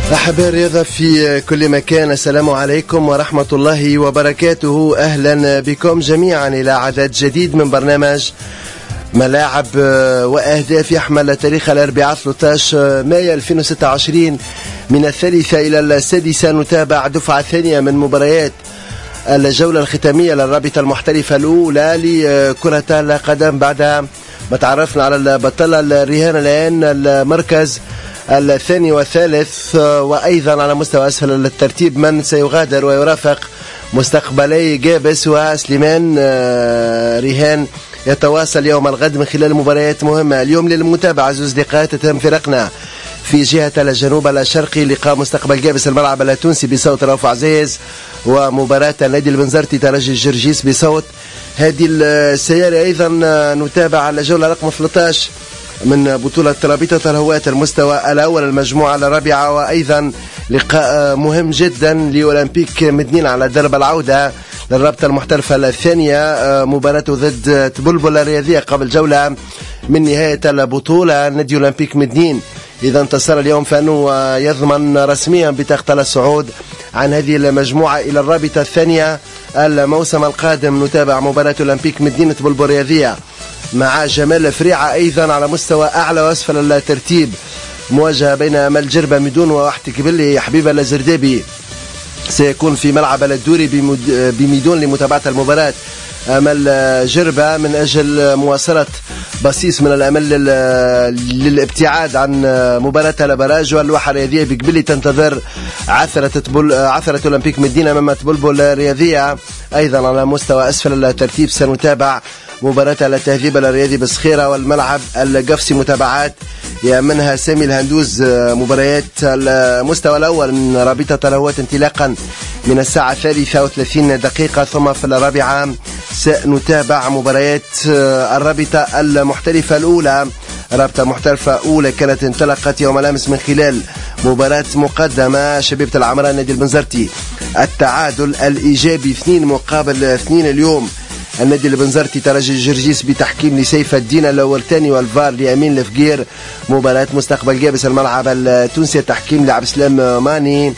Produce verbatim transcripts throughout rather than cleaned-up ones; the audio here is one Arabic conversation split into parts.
أحباء الرياضة في كل مكان، السلام عليكم ورحمة الله وبركاته. أهلا بكم جميعا إلى عدد جديد من برنامج ملاعب وأهداف يحمل تاريخ الأربعاء ثلاثة عشر مايو ألفين وستة وعشرين. من الثالثة إلى السادسة نتابع دفعة ثانية من مباريات الجولة الختامية للرابطة المحترفة الأولى لكرة القدم. بعد ما تعرفنا على البطلة الرهان الآن المركز الثاني والثالث، وأيضا على مستوى أسفل الترتيب من سيغادر ويرافق مستقبلي جابس وسليمان رهان يتواصل يوم الغد من خلال مباريات مهمة. اليوم للمتابعة زوز لقاءات تتم فرقنا في جهة الجنوب الشرقي. لقاء مستقبل جابس الملعب التونسي بصوت رؤوف عزيز، ومباراة النادي البنزرتي ترجي الجرجيس بصوت هادي السياري. أيضا نتابع الجولة رقم ثلاثة عشر من بطولة رابطة الهواة المستوى الأول المجموعة الرابعة، وأيضا لقاء مهم جدا لأولمبيك مدنين على درب العودة للرابطة المحترفة الثانية، مباراة ضد تبلبل الرياضية قبل جولة من نهاية البطولة. نادي أولمبيك مدنين إذا انتصر اليوم فإنه يضمن رسميا بطاقة الصعود عن هذه المجموعة إلى الرابطة الثانية الموسم القادم. نتابع مباراة أولمبيك مدينة تبلبل الرياضية مع جمال فريعة أيضا على مستوى أعلى وأسفل الترتيب. مواجهة بين أمل جربة ميدون وواحد كبلي حبيبة الزردابي سيكون في ملعب الدوري بميدون لمتابعة المباراة. أمل جربة من أجل مواصلة بصيص من الأمل للابتعاد عن مباراة البراج، واللوحة الرياضية بقبلي تنتظر عثرة تبل عثرة أولمبيك مدينة أمام تبلبل الرياضية. أيضا على مستوى أسفل الترتيب سنتابع مباراة التهذيب الرياضي بصخيرة والملعب القفصي، متابعات يأمنها سامي الهندوز. مباريات المستوى الأول من رابطة الهواة انطلاقا من الساعة الثالثة وثلاثين دقيقة، ثم في الرابعة سنتابع مباريات الرابطة المحترفة الأولى. رابطة محترفة أولى كانت انطلقت يوم الأمس من خلال مباراة مقدمة شبيبة العمراء نادي البنزرتي التعادل الإيجابي اثنين مقابل اثنين. اليوم النادي البنزرتي ترجي الجرجيس بتحكيم لسيف الدين الأولتاني والفار لأمين الفقير. مباراة مستقبل جابس الملعب التونسي تحكيم لعبد السلام ماني،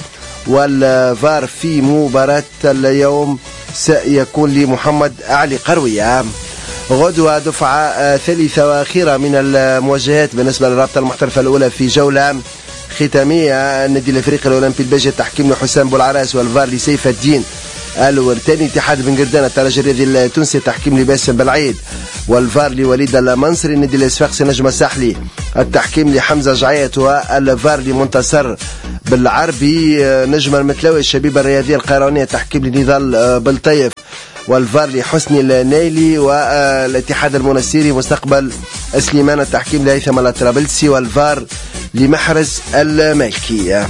والفار في مباراة اليوم سيكون لمحمد علي قروية. غدوة دفعة ثالثة وأخيرة من المواجهات بالنسبة للرابطة المحترفة الأولى في جولة ختامية. النادي الأفريقي الأولمبي الباجي التحكيم لحسام بولعراس والفار لسيف الدين الورتاني. اتحاد بن قردان الترجي الرياضي التونسي تحكيم لباسم بالعيد والفار لوليد المنصري. النادي الصفاقسي نجم الساحلي التحكيم لحمزة جعيت والفار لمنتصر بالعربي. نجم المتلاوي الشبيبة الرياضية القيروانية تحكيم لنضال بالطيف والفار لحسني النايلي. والاتحاد المنسيري مستقبل سليمان التحكيم لهيثم الطرابلسي والفار لمحرز المالكي.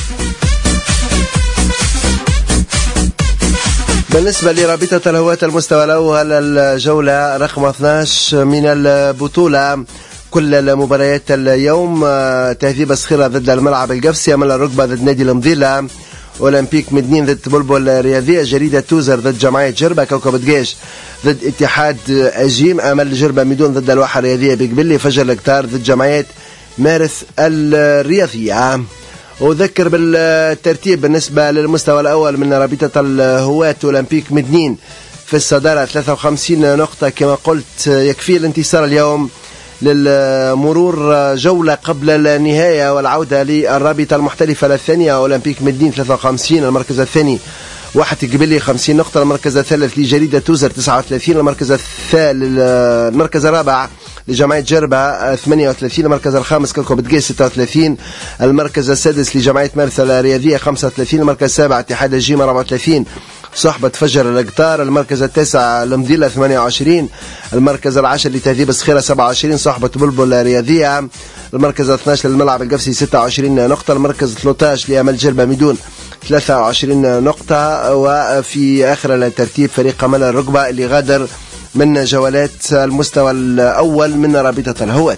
بالنسبة لرابطة الهواة المستوى الأول الجولة رقم اثني عشر من البطولة، كل المباريات اليوم تهذيب صخيرة ضد الملعب القفصي، أمل الركبة ضد نادي المضيلة، أولمبيك مدنين ضد تبلبل الرياضية، جريدة توزر ضد جمعية جربة، كوكب دقيش ضد اتحاد أجيم، أمل جربة ميدون ضد الواحة الرياضية بقبلي، فجر الكتار ضد جمعية مارث الرياضية. وذكر بالترتيب بالنسبة للمستوى الأول من رابطة الهواة أولمبيك مدنين في الصدارة ثلاثة وخمسين نقطة. كما قلت يكفي الانتصار اليوم للمرور جولة قبل النهاية والعودة للرابطة المحترفة الثانية. أولمبيك مدنين ثلاثة وخمسين، المركز الثاني واحد قبلي خمسين نقطة، المركز الثالث لجريدة توزر تسعة وثلاثين، المركز الثالث المركز الرابع لجمعية جربة ثمانية وثلاثين، المركز الخامس كوكب دقيس ستة وثلاثين، المركز السادس لجمعية مارث الرياضية خمسة وثلاثين، المركز السابع اتحاد الجيم أربعة وثلاثين، صحبة فجر القطار، المركز التاسع المضيلة ثمانية وعشرين، المركز العاشر لتهذيب صخيرة سبعة وعشرين، صحبة بلبل الرياضية، المركز الاثني عشر للملعب القفصي ستة وعشرين نقطة، المركز الثالث عشر لأمل جربة ميدون ثلاثة وعشرين نقطة. وفي آخر الترتيب فريق أمل الركبة اللي غادر من جولات المستوى الأول من رابطة الهواة.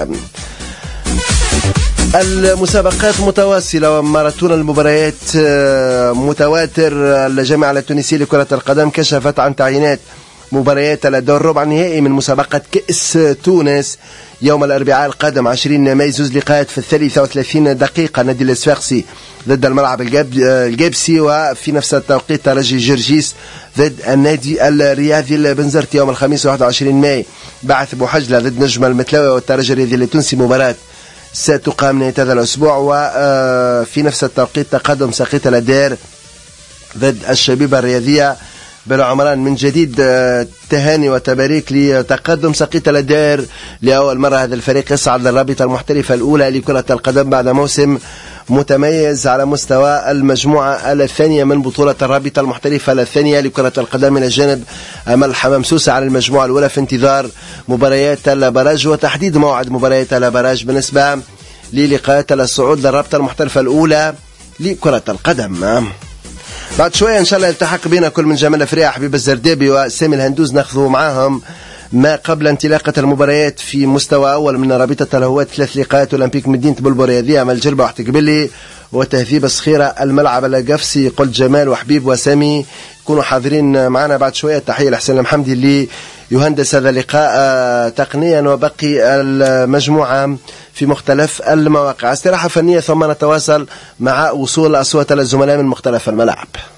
المسابقات متواصلة وماراثون المباريات متواتر. الجامعة التونسية لكرة القدم كشفت عن تعيينات مباريات الدور ربع النهائي من مسابقة كأس تونس يوم الأربعاء القادم عشرين ماي. زوز لقاءات في الثالثة وثلاثين دقيقة، نادي الصفاقسي ضد الملعب الجابسي، وفي نفس التوقيت ترجي جرجيس ضد النادي الرياضي البنزرتي يوم الخميس واحد وعشرين ماي. بعث بوحجلة ضد نجم المتلاوي والترجي الرياضي التونسي، مباراة ستقام نهاية هذا الأسبوع. وفي نفس التوقيت تقدم ساقيت الأدار ضد الشبيبة الرياضية بالعمران. من جديد تهاني وتباريك لتقدم ساقيت الأدار، لأول مرة هذا الفريق يصعد للرابطة المحترفة الأولى لكرة القدم بعد موسم متميز على مستوى المجموعة الثانية من بطولة الرابطة المحترفة الثانية لكرة القدم، إلى جانب أمل حمامسوسة على المجموعة الأولى في انتظار مباريات البراج وتحديد موعد مباريات البراج بالنسبة للقاءات الصعود للرابطة المحترفة الأولى لكرة القدم. بعد شوية إن شاء الله يلتحق بنا كل من جمال فريق حبيب الزردابي وسامي الهندوز، ناخذوا معاهم ما قبل انطلاقة المباريات في مستوى أول من رابطة الهواة. ثلاث لقاءات: أولمبيك مدينة بلبوريادية أمل جلبة وحتقبلي وتهذيب الصخيرة الملعب القفصي. قلت جمال وحبيب وسامي يكونوا حاضرين معنا بعد شوية. تحية لحسين المحمدي اللي يهندس هذا اللقاء تقنيا، وبقي المجموعة في مختلف المواقع. استراحة فنية ثم نتواصل مع وصول أصوات الزملاء من مختلف الملاعب.